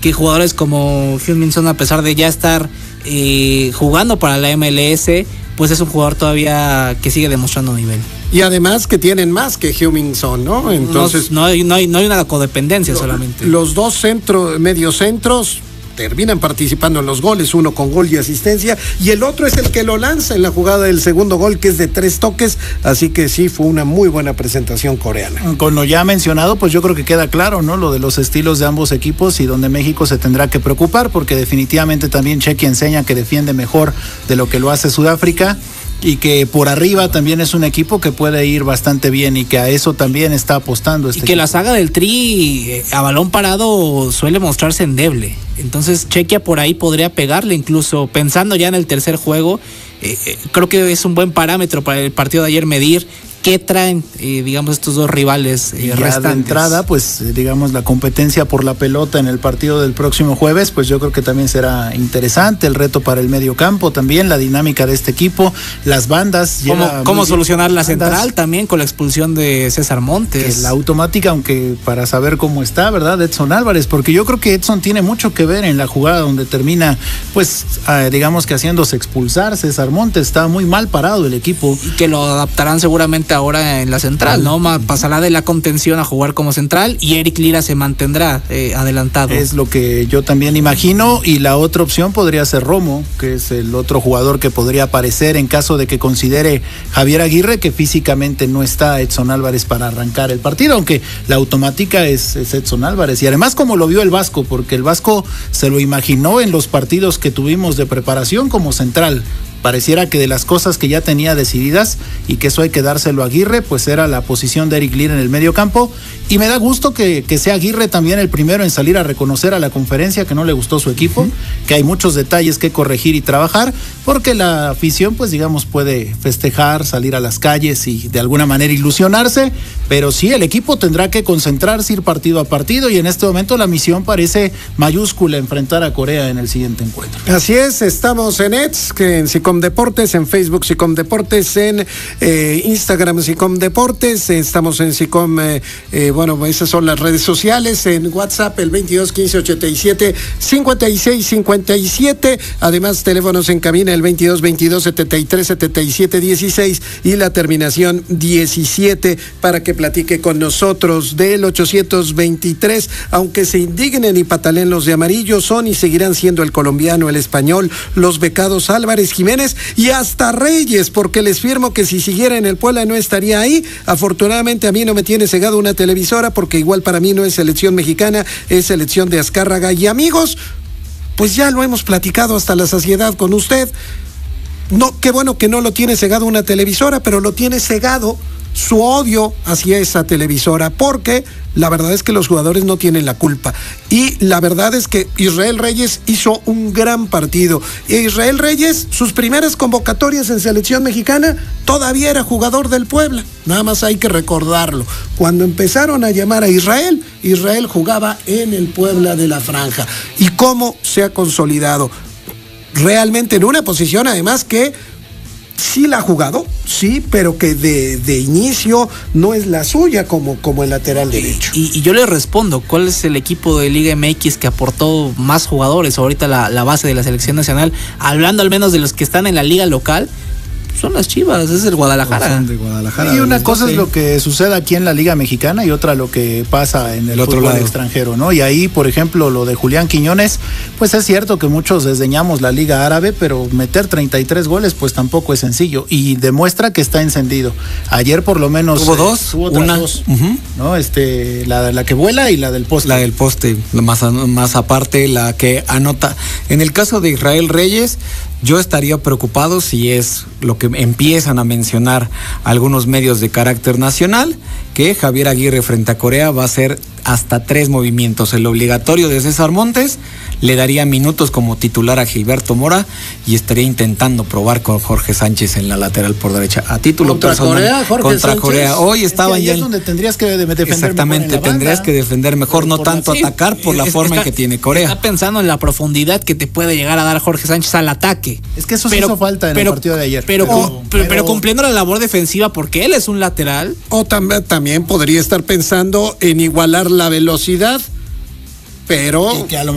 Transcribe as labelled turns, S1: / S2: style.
S1: que jugadores como Heung-min Son, a pesar de ya estar jugando para la MLS, pues es un jugador todavía que sigue demostrando nivel.
S2: Y además que tienen más que Heung-min Son, ¿no? Entonces
S1: no hay una codependencia solamente.
S2: Los dos mediocentros terminan participando en los goles, uno con gol y asistencia, y el otro es el que lo lanza en la jugada del segundo gol, que es de 3 toques, así que sí, fue una muy buena presentación coreana.
S3: Con lo ya mencionado, pues yo creo que queda claro, ¿no? Lo de los estilos de ambos equipos y donde México se tendrá que preocupar, porque definitivamente también Chequia enseña que defiende mejor de lo que lo hace Sudáfrica, y que por arriba también es un equipo que puede ir bastante bien y que a eso también está apostando
S1: y que la saga del Tri a balón parado suele mostrarse endeble, entonces Chequia por ahí podría pegarle, incluso pensando ya en el tercer juego. Creo que es un buen parámetro para el partido de ayer medir qué traen, digamos, estos dos rivales restantes.
S3: De entrada, pues, digamos, la competencia por la pelota en el partido del próximo jueves, pues yo creo que también será interesante el reto para el medio campo, también la dinámica de este equipo, las bandas.
S1: ¿Cómo solucionar la central también con la expulsión de César Montes?
S3: La automática, aunque para saber cómo está, ¿verdad? Edson Álvarez, porque yo creo que Edson tiene mucho que ver en la jugada donde termina, pues, digamos que haciéndose expulsar César Montes. Está muy mal parado el equipo.
S1: Y que lo adaptarán seguramente ahora en la central, ¿no? Pasará de la contención a jugar como central y Eric Lira se mantendrá adelantado.
S3: Es lo que yo también imagino, y la otra opción podría ser Romo, que es el otro jugador que podría aparecer en caso de que considere Javier Aguirre que físicamente no está Edson Álvarez para arrancar el partido, aunque la automática es Edson Álvarez, y además como lo vio el Vasco, porque el Vasco se lo imaginó en los partidos que tuvimos de preparación como central. Pareciera que de las cosas que ya tenía decididas y que eso hay que dárselo a Aguirre, pues era la posición de Eric Lira en el medio campo, y me da gusto que sea Aguirre también el primero en salir a reconocer a la conferencia que no le gustó su equipo, que hay muchos detalles que corregir y trabajar, porque la afición, pues digamos, puede festejar, salir a las calles y de alguna manera ilusionarse, pero sí, el equipo tendrá que concentrarse, ir partido a partido, y en este momento la misión parece mayúscula: enfrentar a Corea en el siguiente encuentro.
S2: Así es, estamos en ETS, que en SICOM Deportes, en Facebook SICOM Deportes, en Instagram SICOM Deportes, estamos en SICOM, bueno, esas son las redes sociales, en WhatsApp el 22 15 87 56 57, además teléfonos en cabina el 22 22 73 77 16 y la terminación 17 para que platique con nosotros, del 823, aunque se indignen y patalen los de amarillo, son y seguirán siendo el colombiano, el español, los becados Álvarez, Jiménez y hasta Reyes, porque les firmo que si siguiera en el Puebla no estaría ahí. Afortunadamente a mí no me tiene cegado una televisora, porque igual para mí no es selección mexicana, es selección de Azcárraga. Y amigos, pues ya lo hemos platicado hasta la saciedad con usted. No, qué bueno que no lo tiene cegado una televisora, pero lo tiene cegado su odio hacia esa televisora, porque la verdad es que los jugadores no tienen la culpa, y la verdad es que Israel Reyes hizo un gran partido. Israel Reyes, sus primeras convocatorias en selección mexicana, todavía era jugador del Puebla, nada más hay que recordarlo. Cuando empezaron a llamar a Israel, Israel jugaba en el Puebla de la Franja, y cómo se ha consolidado realmente en una posición además que sí la ha jugado, sí, pero que de inicio no es la suya como el lateral derecho.
S1: Y yo le respondo, ¿cuál es el equipo de Liga MX que aportó más jugadores ahorita la base de la selección nacional? Hablando al menos de los que están en la liga local, son las Chivas, es el Guadalajara.
S3: De Guadalajara. Y una cosa es lo que sucede aquí en la Liga Mexicana y otra lo que pasa en el otro lado extranjero, ¿no? Y ahí, por ejemplo, lo de Julián Quiñones, pues es cierto que muchos desdeñamos la Liga Árabe, pero meter 33 goles pues tampoco es sencillo, y demuestra que está encendido. Ayer por lo menos
S4: hubo dos,
S3: una, dos, ¿no? La que vuela y la del poste.
S4: La del poste, más aparte la que anota. En el caso de Israel Reyes, yo estaría preocupado si es lo que empiezan a mencionar algunos medios de carácter nacional, que Javier Aguirre frente a Corea va a hacer hasta 3 movimientos. El obligatorio de César Montes, le daría minutos como titular a Gilberto Mora y estaría intentando probar con Jorge Sánchez en la lateral por derecha. A título
S2: contra
S4: personal.
S2: Corea, Jorge
S4: contra
S2: Sánchez.
S4: Corea. Hoy estaban ya.
S3: Es donde tendrías que defender.
S4: Exactamente, tendrías que defender mejor, no tanto atacar por la forma en que tiene Corea.
S1: Está pensando en la profundidad que te puede llegar a dar Jorge Sánchez al ataque.
S3: Es que eso sí hizo falta en el partido de ayer.
S1: Pero cumpliendo la labor defensiva, porque él es un lateral.
S2: O también podría estar pensando en igualar la velocidad, pero
S3: que a lo